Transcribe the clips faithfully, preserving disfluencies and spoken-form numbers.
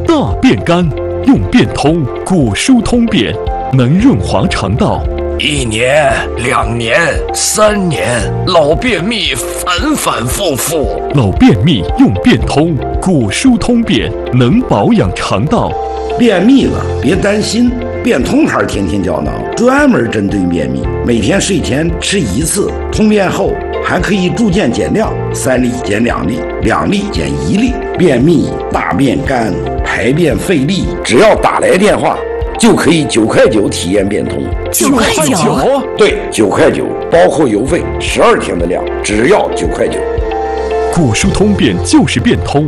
大便干，用便通，果蔬通便，能润滑肠道。 一年、两年、三年，老便秘反反复复。 老便秘用便通，果蔬通便，能保养肠道。 便秘了别担心，便通牌天天胶囊专门针对便秘，每天睡前吃一次，通便后还可以逐渐减量，三粒减两粒，两粒减一粒。便秘、大便干、排便费力，只要打来电话就可以九块九体验便通。 九块九？ 对，九块九，包括邮费，十二天的量，只要九块九。 果蔬通便就是便通。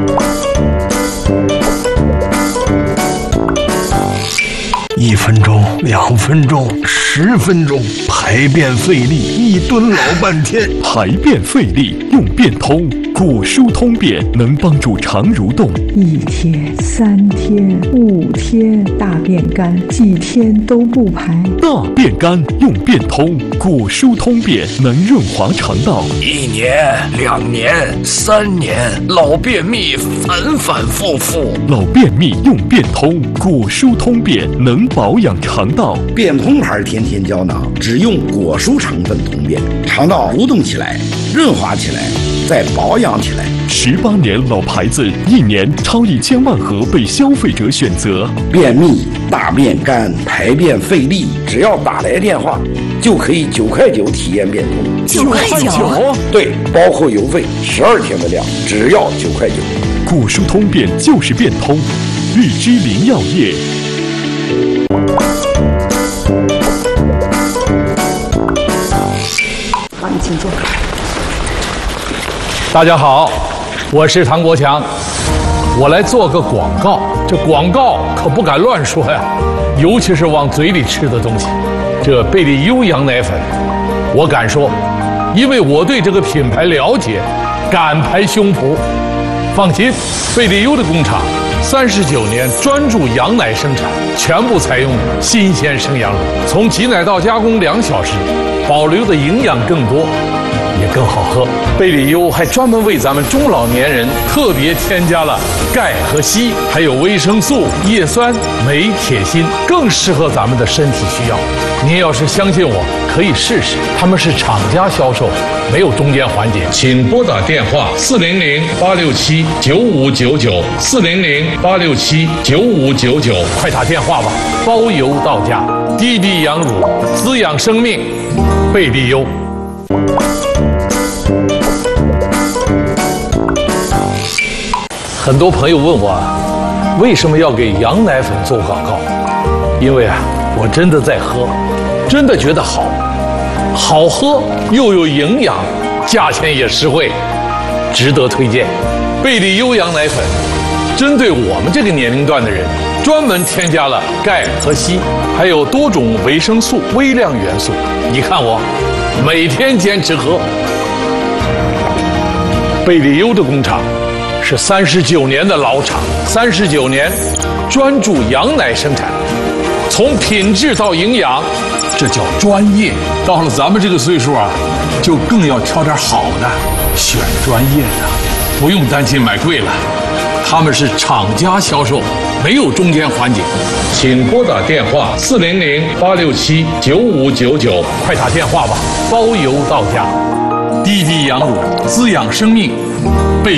一分钟，两分钟，十分钟，排便费力，一蹲老半天。 排便费力用便通，果蔬通便能帮助肠蠕动。 一天、三天、五天，大便干，几天都不排。 大便干用便通，果蔬通便能润滑肠道。 一年、两年、三年，老便秘反反复复。 老便秘用便通，果蔬通便能保养肠道。 便通牌天天胶囊只用果蔬成分通便，肠道蠕动起来，润滑起来，再保养起来。 十八年老牌子，一年超一千万盒被消费者选择。 便秘、大便干、排便费力，只要打来电话就可以九块九体验便通。 九块九？ 对，包括邮费，十二天的量，只要九块九。 果蔬通便就是便通，日之林药业。 好，你请坐。 大家好，我是唐国强，我来做个广告。这广告可不敢乱说呀，尤其是往嘴里吃的东西。这贝利优羊奶粉，我敢说，因为我对这个品牌了解，敢拍胸脯。放心，贝利优的工厂三十九年专注羊奶生产，全部采用新鲜生羊乳，从挤奶到加工两小时，保留的营养更多，也更好喝。贝利优还专门为咱们中老年人特别添加了钙和硒，还有维生素、叶酸、镁、铁、锌，更适合咱们的身体需要。您要是相信我，可以试试。他们是厂家销售，没有中间环节。请拨打电话四零零八六七九五九九四零零八六七九五九九，快打电话吧，包邮到家。低低羊乳，滋养生命，贝利优。很多朋友问我，为什么要给羊奶粉做广告？因为啊，我真的在喝，真的觉得好，好喝又有营养，价钱也实惠，值得推荐。贝利优羊奶粉针对我们这个年龄段的人，专门添加了钙和硒，还有多种维生素、微量元素。你看我每天坚持喝。贝利优的工厂是三十九年的老厂，三十九年专注羊奶生产，从品质到营养，这叫专业。到了咱们这个岁数啊，就更要挑点好的，选专业的，不用担心买贵了。他们是厂家销售，没有中间环节。请拨打电话四零零八六七九五九九，快打电话吧，包邮到家。低低羊乳，滋养生命。